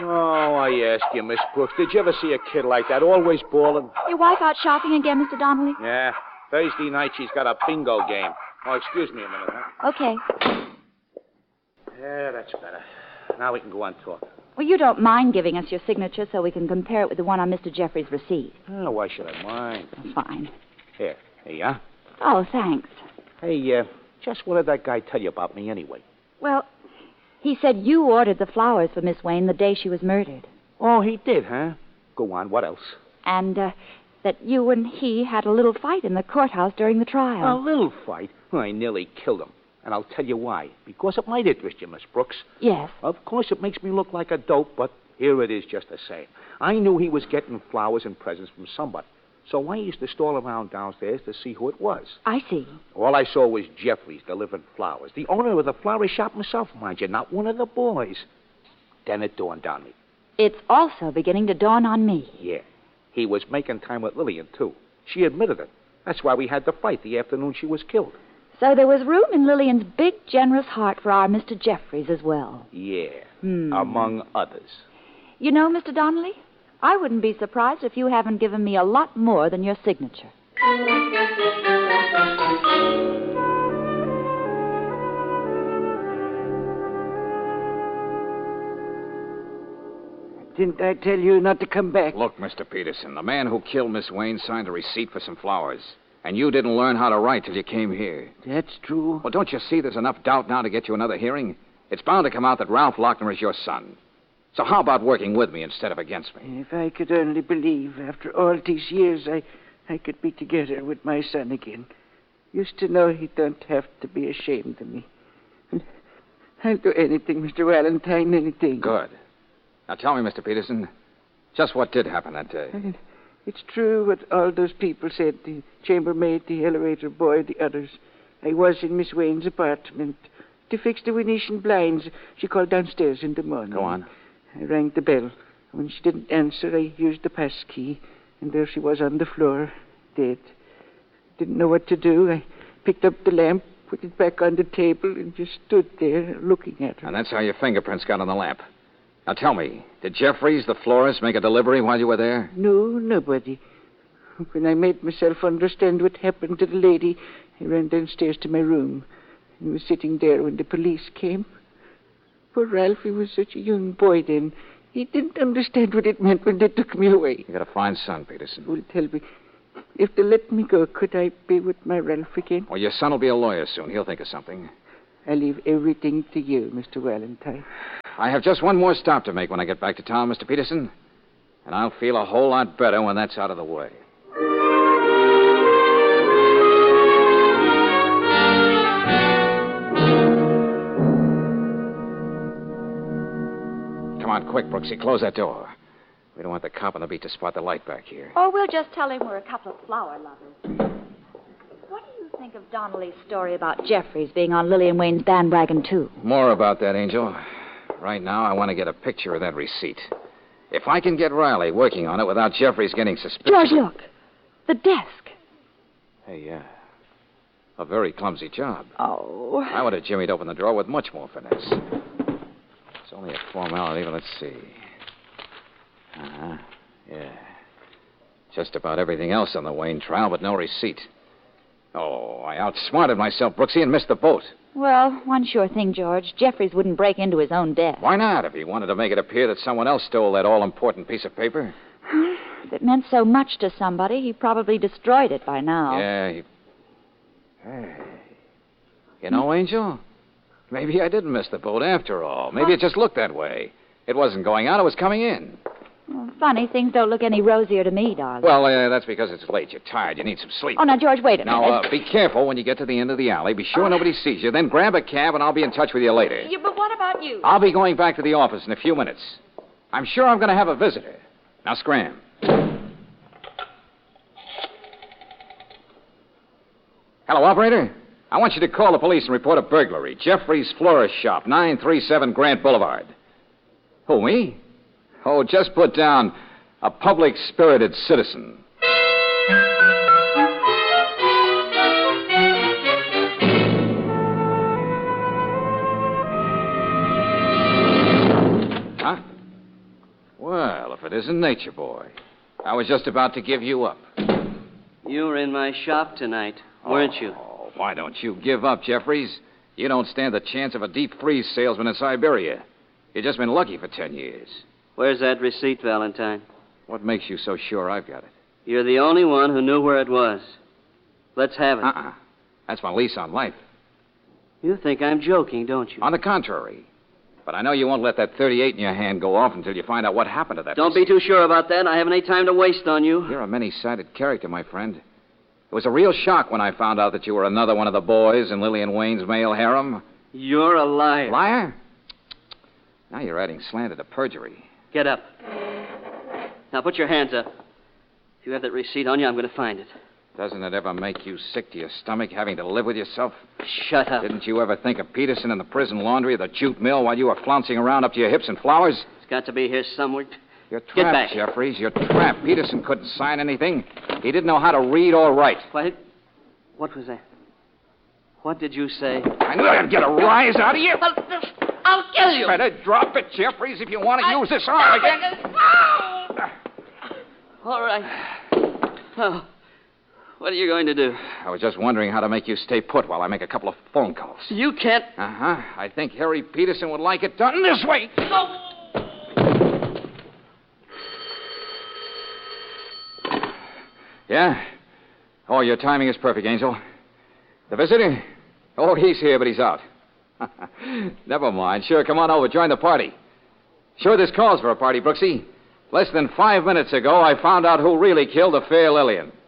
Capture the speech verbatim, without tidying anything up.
Oh, I ask you, Miss Brooks, did you ever see a kid like that, always bawling? Your wife out shopping again, Mister Donnelly? Yeah. Thursday night she's got a bingo game. Oh, excuse me a minute, huh? Okay. Yeah, that's better. Now we can go on talking. Well, you don't mind giving us your signature so we can compare it with the one on Mister Jeffries' receipt. Oh, why should I mind? Fine. Here. Here you are. Oh, thanks. Hey, uh, just what did that guy tell you about me anyway? Well, he said you ordered the flowers for Miss Wayne the day she was murdered. Oh, he did, huh? Go on, what else? And, uh, that you and he had a little fight in the courthouse during the trial. A little fight? I nearly killed him. And I'll tell you why. Because it might interest you, Miss Brooks. Yes. Of course, it makes me look like a dope, but here it is just the same. I knew he was getting flowers and presents from somebody. So I used to stroll around downstairs to see who it was. I see. All I saw was Jeffries delivering flowers. The owner of the flower shop himself, mind you, not one of the boys. Then it dawned on me. It's also beginning to dawn on me. Yeah. He was making time with Lillian, too. She admitted it. That's why we had the fight the afternoon she was killed. So there was room in Lillian's big, generous heart for our Mister Jeffries as well. Yeah. Hmm. Among others. You know, Mister Donnelly, I wouldn't be surprised if you haven't given me a lot more than your signature. Didn't I tell you not to come back? Look, Mister Peterson, the man who killed Miss Wayne signed a receipt for some flowers. And you didn't learn how to write till you came here. That's true. Well, don't you see there's enough doubt now to get you another hearing? It's bound to come out that Ralph Lochner is your son. So how about working with me instead of against me? If I could only believe, after all these years, I, I could be together with my son again. Used to know he don't have to be ashamed of me. And I'll do anything, Mister Valentine, anything. Good. Now tell me, Mister Peterson, just what did happen that day? And it's true what all those people said, the chambermaid, the elevator boy, the others. I was in Miss Wayne's apartment to fix the Venetian blinds. She called downstairs in the morning. Go on. I rang the bell. When she didn't answer, I used the pass key, and there she was on the floor, dead. Didn't know what to do. I picked up the lamp, put it back on the table, and just stood there looking at her. And that's how your fingerprints got on the lamp. Now tell me, did Jeffries, the florist, make a delivery while you were there? No, nobody. When I made myself understand what happened to the lady, I ran downstairs to my room. He was sitting there when the police came. Poor Ralphie was such a young boy then. He didn't understand what it meant when they took me away. You got a fine son, Peterson. Well, tell me, if they let me go, could I be with my Ralph again? Well, your son will be a lawyer soon. He'll think of something. I leave everything to you, Mister Valentine. I have just one more stop to make when I get back to town, Mister Peterson. And I'll feel a whole lot better when that's out of the way. Come on, quick, Brooksy. Close that door. We don't want the cop on the beat to spot the light back here. Or we'll just tell him we're a couple of flower lovers. What do you think of Donnelly's story about Jeffries being on Lillian Wayne's bandwagon, too? More about that, Angel. Right now, I want to get a picture of that receipt. If I can get Riley working on it without Jeffries getting suspicious... George, look. The desk. Hey, yeah. A very clumsy job. Oh. I would have jimmied open the drawer with much more finesse. It's only a formality, but let's see. Uh-huh. Yeah. Just about everything else on the Wayne trial, but no receipt. Oh, I outsmarted myself, Brooksy, and missed the boat. Well, one sure thing, George. Jeffries wouldn't break into his own desk. Why not, if he wanted to make it appear that someone else stole that all-important piece of paper? If it meant so much to somebody, he probably destroyed it by now. Yeah, he... Hey. You know, Angel, maybe I didn't miss the boat after all. Maybe Huh? it just looked that way. It wasn't going out, it was coming in. Well, funny, things don't look any rosier to me, darling. Well, uh, that's because it's late. You're tired. You need some sleep. Oh, now, George, wait a Now, minute. uh, be careful when you get to the end of the alley. Be sure nobody sees you. Then grab a cab, and I'll be in touch with you later. Yeah, but what about you? I'll be going back to the office in a few minutes. I'm sure I'm going to have a visitor. Now, scram. Hello, operator. I want you to call the police and report a burglary. Jeffrey's Florist Shop, nine three seven Grant Boulevard. Who, me? Oh, just put down a public-spirited citizen. Huh? Well, if it isn't Nature Boy. I was just about to give you up. You were in my shop tonight, weren't oh, you? Oh, why don't you give up, Jeffries? You don't stand the chance of a deep freeze salesman in Siberia. You've just been lucky for ten years. Where's that receipt, Valentine? What makes you so sure I've got it? You're the only one who knew where it was. Let's have it. Uh-uh. That's my lease on life. You think I'm joking, don't you? On the contrary. But I know you won't let that thirty-eight in your hand go off until you find out what happened to that. Don't be too sure about that. I haven't any time to waste on you. You're a many-sided character, my friend. It was a real shock when I found out that you were another one of the boys in Lillian Wayne's male harem. You're a liar. Liar? Now you're adding slander to perjury. Get up. Now put your hands up. If you have that receipt on you, I'm going to find it. Doesn't it ever make you sick to your stomach having to live with yourself? Shut up. Didn't you ever think of Peterson in the prison laundry or the jute mill while you were flouncing around up to your hips in flowers? It's got to be here somewhere. You're Get trapped, back. Jeffries. You're trapped. Peterson couldn't sign anything. He didn't know how to read or write. What? What was that? What did you say? I knew I'd get a rise out of you. I'll kill you. Better drop it, Jeffries, if you want to use this arm again. All right. Oh, what are you going to do? I was just wondering how to make you stay put while I make a couple of phone calls. You can't. Uh-huh. I think Harry Peterson would like it done this way. Yeah? Oh, your timing is perfect, Angel. The visitor? Oh, he's here, but he's out. Never mind. Sure, come on over. Join the party. Sure, this calls for a party, Brooksy. Less than five minutes ago, I found out who really killed the fair Lillian.